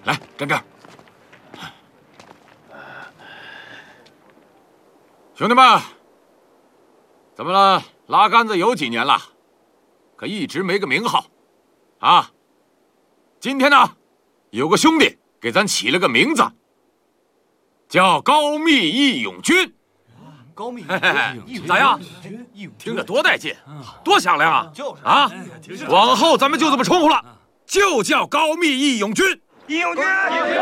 来站这儿。兄弟们，怎么了？拉杆子有几年了，可一直没个名号，啊！今天呢，有个兄弟给咱起了个名字，叫高密义勇军。 高密义咋样？听着多带劲，多响亮啊！就是啊，往后咱们就这么称呼了，就叫高密义勇军。 义勇军！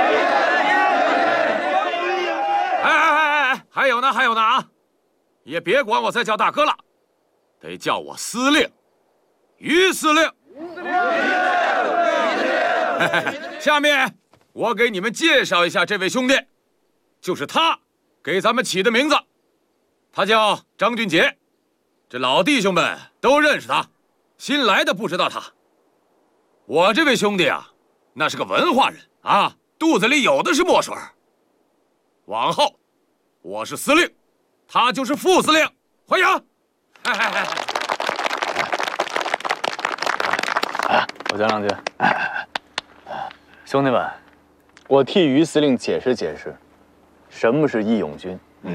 哎，还有呢啊！也别管我再叫大哥了，得叫我司令，于司令。下面我给你们介绍一下这位兄弟，就是他给咱们起的名字，他叫张俊杰。这老弟兄们都认识他，新来的不知道他。我这位兄弟啊，那是个文化人啊，肚子里有的是墨水。往后我是司令，他就是副司令，欢迎！ 我讲两句。兄弟们，我替于司令解释解释，什么是义勇军？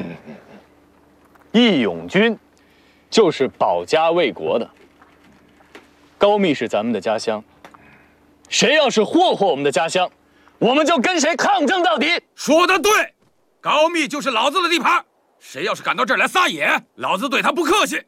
义勇军就是保家卫国的。高密是咱们的家乡，谁要是祸我们的家乡，我们就跟谁抗争到底。 说得对，高密就是老子的地盘，谁要是敢到这儿来撒野，老子对他不客气。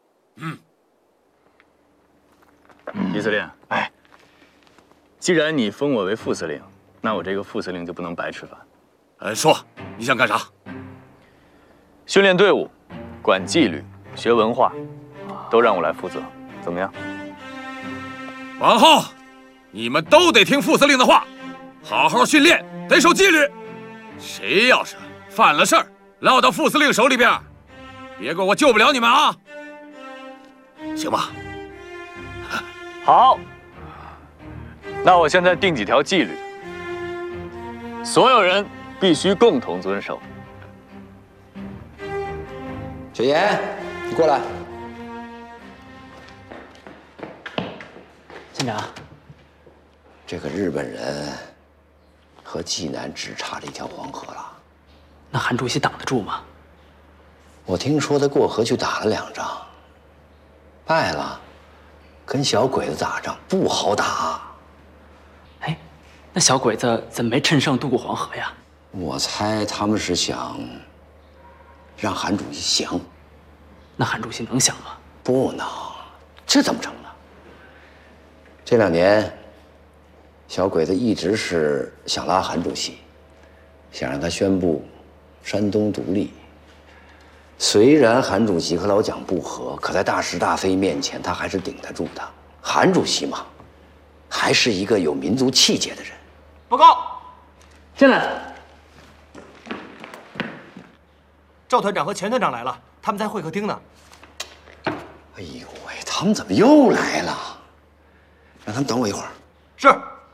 于司令，既然你封我为副司令，那我这个副司令就不能白吃饭。 说，你想干啥？ 训练队伍，管纪律，学文化，都让我来负责，怎么样？ 往后，你们都得听副司令的话，好好训练，得守纪律。谁要是犯了事儿，落到副司令手里边，别怪我救不了你们啊！行吧？ 好，那我现在定几条纪律，所有人必须共同遵守。 雪岩，你过来。 县长， 这个日本人和济南只差了一条黄河了。 那韩主席挡得住吗？ 我听说他过河去打了2仗，败了，跟小鬼子打仗不好打。 哎，那小鬼子怎么没趁胜渡过黄河呀？ 我猜他们是想让韩主席降。 那韩主席能降吗？ 不能，这怎么成呢？这2年，小鬼子一直是想拉韩主席，想让他宣布山东独立。虽然韩主席和老蒋不和，可在大是大非面前，他还是顶得住的。韩主席嘛，还是一个有民族气节的人。 报告， 进来。 赵团长和钱团长来了，他们在会客厅呢。 哎呦喂，他们怎么又来了？让他们等我一会儿。 是。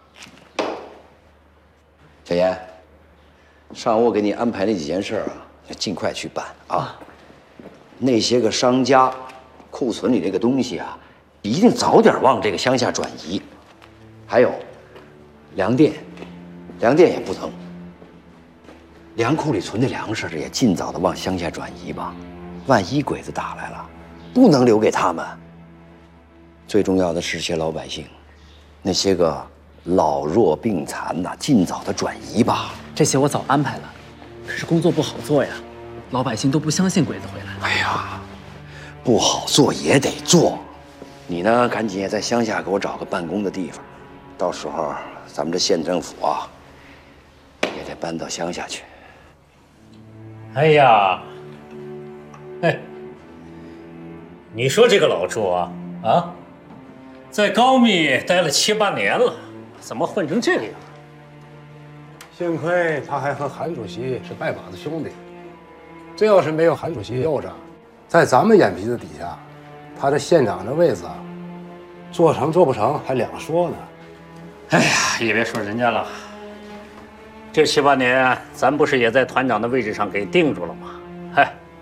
小严，上午我给你安排那几件事啊，要尽快去办啊。那些个商家库存里这个东西啊，一定早点往这个乡下转移。还有，粮店也不能。粮库里存的粮食也尽早的往乡下转移吧，万一鬼子打来了，不能留给他们。最重要的是些老百姓，那些个老弱病残呐，尽早的转移吧。 这些我早安排了，可是工作不好做呀，老百姓都不相信鬼子回来。 哎呀，不好做也得做。你呢，赶紧也在乡下给我找个办公的地方，到时候咱们这县政府啊，也得搬到乡下去。 哎呀，哎，你说这个老朱啊，在高密待了7、8年了，怎么混成这个样？ 幸亏他还和韩主席是拜把子兄弟，这要是没有韩主席佑着，在咱们眼皮子底下，他这县长这位子，做成做不成还两说呢。 哎呀，也别说人家了，这7、8年，咱不是也在团长的位置上给定住了吗？哎，